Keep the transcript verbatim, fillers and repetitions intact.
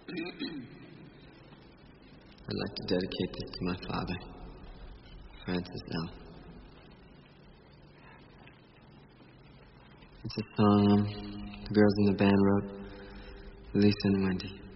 I'd like to dedicate this to my father, Francis L. It's a song um, the girls in the band wrote, Lisa and Wendy.